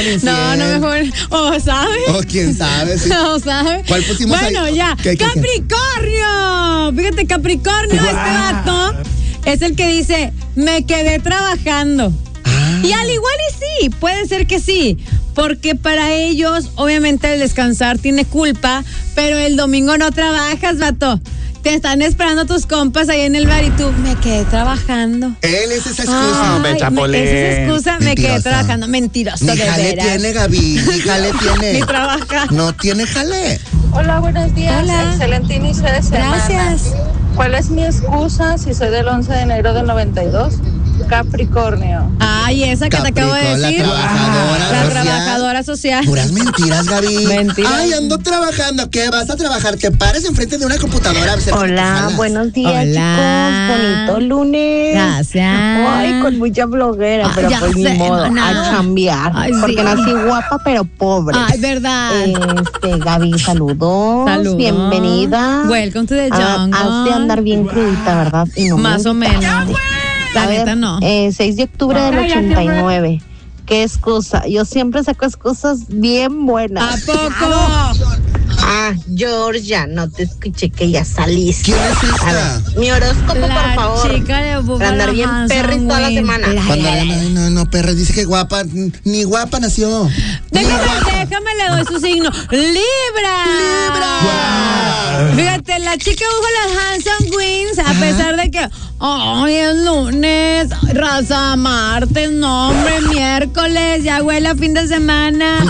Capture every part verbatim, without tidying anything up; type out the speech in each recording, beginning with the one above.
No, no mejor. O sabe. O quién sabe. Sí. O sabe. ¿Cuál pusimos bueno, ahí? ya. ¿Qué, qué, Capricornio. Qué? Fíjate, Capricornio, wow. Este vato es el que dice, me quedé trabajando. Ah. Y al igual y sí, puede ser que sí. Porque para ellos, obviamente, el descansar tiene culpa, pero el domingo no trabajas, vato. Te están esperando tus compas ahí en el bar y tú, me quedé trabajando. Él es esa excusa. Ay, me, esa excusa, me quedé trabajando. Mentiroso, Ni de jale veras. tiene, Gaby. Ni jale tiene. Ni trabaja. No tiene jale. Hola, buenos días. Hola. Excelente inicio de semana. Gracias. ¿Cuál es mi excusa si soy del once de enero del noventa y dos? Capricornio. Ay, esa que te acabo de decir. La trabajadora La social. trabajadora social. Puras mentiras, Gaby. Mentiras. Ay, ando trabajando. ¿Qué vas a trabajar? Te pares enfrente de una computadora. Hola, buenos días, Hola. chicos. Bonito lunes. Gracias. Ay, con mucha flojera, Ah, pero ya pues sé, ni modo, no. a chambear. Ay, porque sí. nací guapa, pero pobre. Ay, verdad. Este, Gaby, saludos. Saludos. Bienvenida. Welcome to the Ah, jungle. has de andar bien crudita, ¿verdad? Y no Más o menos. La A ver, neta no. Eh, seis de octubre del ochenta y nueve. ¿Qué excusa? Yo siempre saco excusas bien buenas. ¿A poco? Ah, Georgia, no te escuché que ya saliste. ¿Quién es esta? A ver, mi horóscopo, La por favor. chica de Buffalo Para andar bien Hanson, perris toda la güey. semana. Cuando ay, no, no, perra, dice que guapa, ni guapa nació. Déjame, Ni guapa. déjame, le doy su signo. ¡Libra! ¡Libra! Wow. Fíjate, la chica Buffalo Hanson Queens, a pesar de que hoy es lunes, raza, martes, no, hombre, miércoles, ya huele a fin de semana,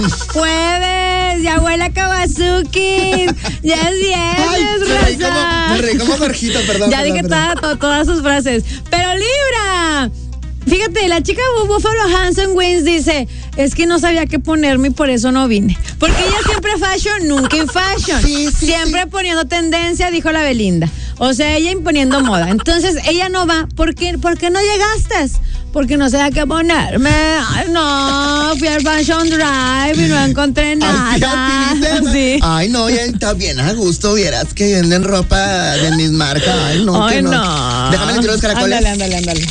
jueves, ya huele a Kawasuki, ya es Ay, viernes, me reí como, raza. me reí como Jorgito, perdón. Ya perdón, dije perdón. toda- to- todas sus frases. Pero Libra, fíjate, la chica Buffalo Hanson Wins dice, es que no sabía qué ponerme y por eso no vine. Porque ella siempre fashion, nunca in fashion. Sí, sí, siempre sí. poniendo tendencia, dijo la Belinda. O sea, ella imponiendo moda. Entonces, ella no va. ¿Por qué, ¿Por qué no llegaste? Porque no sabía qué ponerme. Ay, no, fui al Fashion Drive y no encontré nada. Ay, sí, dice, Sí. Ay, no, ya está bien a gusto. Vieras que venden ropa de mis marcas. Ay, no, Ay, que no. no. Déjame le tiro los caracoles. Ándale, ándale, ándale.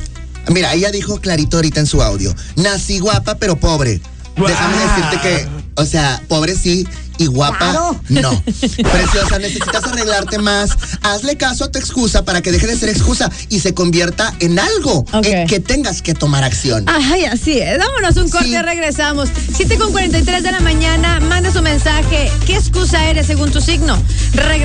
Mira, ella dijo clarito ahorita en su audio. Nací guapa, pero pobre. Déjame decirte que, o sea, pobre sí y guapa Claro. no. Preciosa, necesitas arreglarte más. Hazle caso a tu excusa para que deje de ser excusa y se convierta en algo Ok. en que tengas que tomar acción. Ay, así es. Vámonos un corte, Sí. regresamos. siete con cuarenta y tres de la mañana, manda su mensaje. ¿Qué excusa eres según tu signo? Regresamos.